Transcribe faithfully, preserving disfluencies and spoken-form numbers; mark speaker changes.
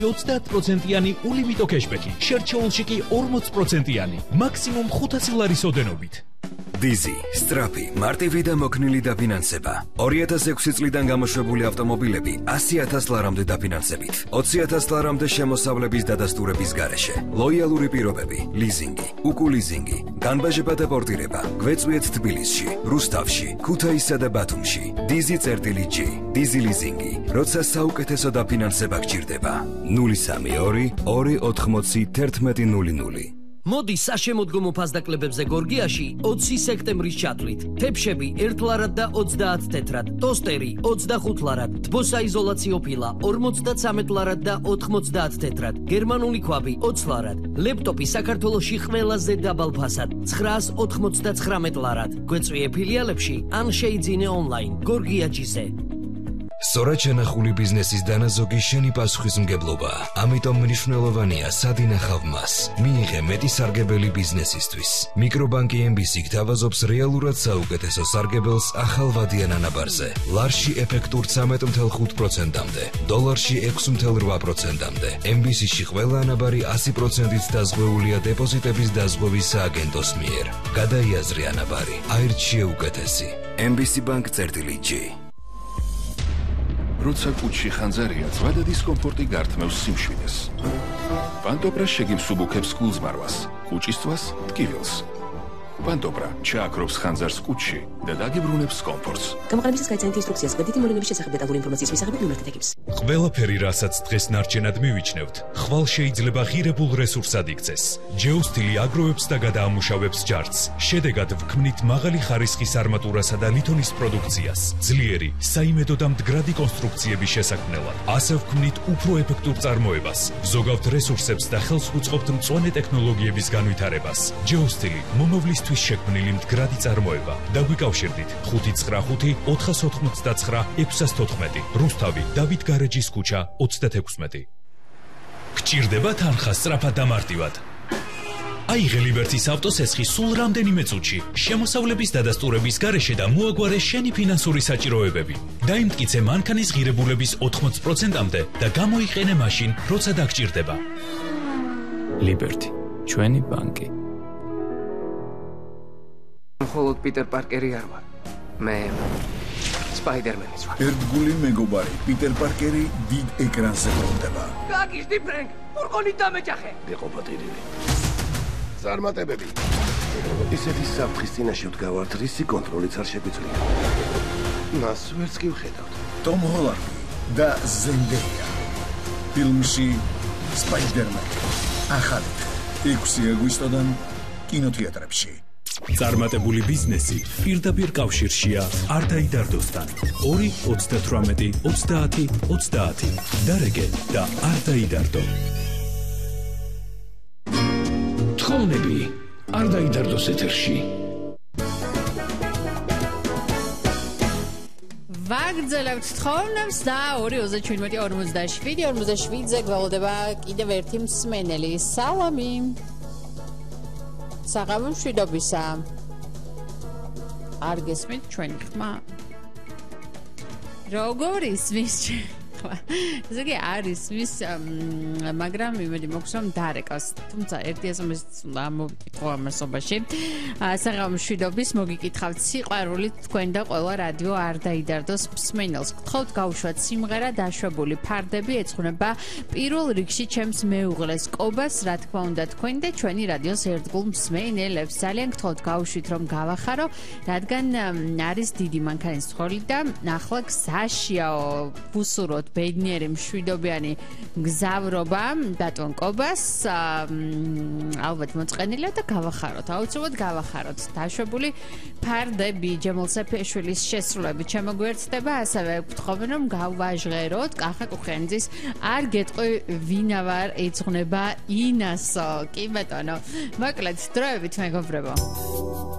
Speaker 1: ოცდაათ პროცენტიანი ულიმიტო кэშბექი, შერჩეულში კი ორმოც პროცენტიანი, მაქსიმუმ ხუთასი ლარის ოდენობით.
Speaker 2: დიზი, სტრაფი, მარტივი და მოქნილი დაფინანსება. ორი ათას ექვსი წლიდან გამოშვებული ავტომობილები ასი ათას ლარამდე დაფინანსებით. ოცი ათას ლარამდე შემოსავლების დადასტურების გარეშე. ლოიალური პირობები, ლიზინგი, უკულიზინგი, განბაჟება და პორტირება. გვეწვიეთ თბილისში, რუსთავში, ქუთაისსა და ბათუმში. დიზი წერტილი ჯი, დიზი ლიზინგი. როცა საუკეთესო დაფინანსება გჭირდება. ნული სამი ორი ორი ოთხმოცი თერთმეტი ნული ნული.
Speaker 3: მოდი საშემოდგომო ფასდაკლებებზე გორგიაში ოცი სექტემბრის ჩათვლით. თებშები ერთ ლარად და ოცდაათ თეთრად, ტოსტერი ოცდახუთ ლარად, თბოსაიზოლაციო ფილა ორმოცდაცამეტ ლარად და ოთხმოცდაათ თეთრად, გერმანული ქვაბი ოცი ლარად, ლეპტოპი საქართველოში ყველაზე დაბალ ფასად ცხრაას ოთხმოცდაცხრამეტ ლარად. გვეწვიე ფილიალებში ან შეიძინე ონლაინ გორგიაჯიზე.
Speaker 2: სწორად შენახული ბიზნესის დანაზოგი შენი პასუხისმგებლობა. ამიტომ მნიშვნელოვანია სად ინახავ მას. მიიღე მეტი სარგებელი ბიზნესისთვის. მიკრობანკი ემ ბი სი გთავაზობს რეალურად საუკეთესო სარგებელს ახალ ვადიან ანაბარზე. ლარში ეფექტურ ცამეტ ათეულ ხუთ პროცენტამდე, დოლარში ექვსი ათეულ რვა პროცენტამდე. ემ ბი სი-ში ყველა ანაბარი ასი პროცენტით დაზღვეულია დეპოზიტების დაზღვევის სააგენტოს მიერ. გადაიაზრე ანაბარი, აირჩიე უკეთესი. ემ ბი სი ბანკ წერტილი ჯი.
Speaker 4: როცა კუჩში ხანძარია, ზვადა დისკომფორტი გართმევს სიმშვიდეს. პანტოპრა შეგიმსუბუქებს გულზმარვას, კუჭისთვის ტკივილს. პანტოპრა ჩააქრობს ხანძარს კუჩში და დაგიბრუნებს კომფორტს.
Speaker 5: გამოყენებისას გაიცანით ინსტრუქციას, გვერდითი მოვლენების შესახებ დეტალური ინფორმაციის მისაღებ მიმართეთ ეკიპს.
Speaker 1: ყველაფერი, რასაც დღეს ნარჩენად მივიჩნევთ, ხვალ შეიძლება ღირებულ რესურსად იქცეს. ჯეოსტილი აგროვებს და გადაამუშავებს ჯარცს. შედეგად ვქმნით მაღალი ხარისხის არმატურასა და ლითონის პროდუქციას, ძლიერი, საიმედო და მდგრადი კონსტრუქციების შესაქმნელად. ასე ვქმნით უფრო ეფექტურ წარმოებას, ზოგავთ რესურსებს და ხელს ვუწყობთ მწვანე ტექნოლოგიების განვითარებას. ჯეოსტილი მომავლისთვის შექმნილი მდგრადი წარმოება. დაგვიკავშირდით ხუთი ცხრა ხუთი ოთხას ოთხმოცდაცხრა ექვსას თოთხმეტი, რუსთავი, დავით გარეჯის ქუჩა ოცდათექვსმეტი. გჭირდება თანხა სწრაფად და მარტივად. აიღე ლიბერტის ავტოსესხი სულ რამდენიმე წუთში, შემოსავლების დადასტურების გარეშე და მოაგვარე შენი ფინანსური საჭიროებები. დაიმტკიცე მანქანის ღირებულების ოთხმოც პროცენტამდე და გამოიყენე მაშინ, როცა დაგჭირდება.
Speaker 6: ლიბერტი, ჩვენი ბანკი.
Speaker 7: მხოლოდ პიტერ პარკერი არ ვარ. მე სპაიდერმენიც ვარ.
Speaker 8: ერთგული მეგობარი პიტერ პარკერი დიდ ეკრანზე ბრუნდება.
Speaker 7: გაგიშდი ფრენკ, ფურგონით დამეჯახე.
Speaker 4: გეყოფა ტირილი.
Speaker 9: წარმატებები. ისეთი საფრთხის წინაშე ვდგავართ, რისი კონტროლიც არ შეგვიძლია. მას ვერც კი ვხედავთ.
Speaker 8: ტომ ჰოლანდი და ზენდეია. ფილმში სპაიდერმენი. ახალი ექვსი აგვისტოდან კინოთეატრებში.
Speaker 1: წარმატებული ბიზნესი პირდაპირ კავშირშია არ დაიდარდოსთან. ორი ოცდათვრამეტი ოცდაათი ოცდაათი. დარეგე და არ დაიდარდო. თხოვნები არ დაიდარდოს ეთერში.
Speaker 10: ვაგრძელებთ თხოვნებს და ორი ოცდაშვიდი ორმოცდაშვიდი ორმოცდაშვიდზე გველოდება კიდევ ერთი მსმენელი. სალამი. საღამო მშვიდობისა. არ გესმით ჩვენი ხმა? როგორ ისმის ხმა? ზოგი არ ისმის, მაგრამ იმედი მაქვს რომ დარეკავს. თუმცა ერთი ესემესიც უნდა მოვიკითხო ამასობაში. საღამო მშვიდობის მოგიკითხავთ სიყვარული თქვენ და ყველა რადიო არ დაიდარდოს მსმენელს. გთხოვთ გაუშვათ სიმღერა დაშვებული ფარდები ეძღვნება პირველ რიგში ჩემს მეუღლეს კობას, რა თქმა უნდა თქვენ და ჩვენი რადიოს ერთგულ მსმენელებს. ძალიან გთხოვთ გაუშვით რომ გავახარო, რადგან არის დიდი მანქანის თხოვნილი და ახლა გზაშიაო ვუსურვოთ ბედნიერი მშვიდობიანი გზავრობა ბატონ კობას. ალბათ მოწყენილია და გავახაროთ, აუცილებლად გავახაროთ. დაშვებული ფარდები ჯემალ საფიაშვილის შესრულებით შემოგვერთდება, ასევე გთხოვენ რომ გავაჟღეროთ კახა კუხენძის არ გეტყვი ვინა ვარ ეძღვნება ინასო. კი ბატონო, მოკლედ დროებით მეგობრებო.